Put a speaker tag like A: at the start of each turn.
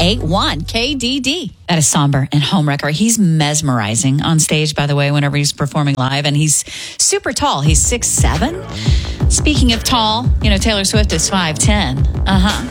A: 98.1 KDD. That is somber and homewrecker. He's mesmerizing on stage, by the way, whenever he's performing live, and he's super tall. He's 6'7". Speaking of tall, Taylor Swift is 5'10".